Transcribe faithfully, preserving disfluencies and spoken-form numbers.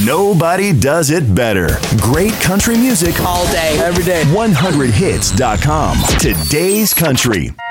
Nobody does it better. Great country music all day, every day. one hundred hits dot com. Today's country.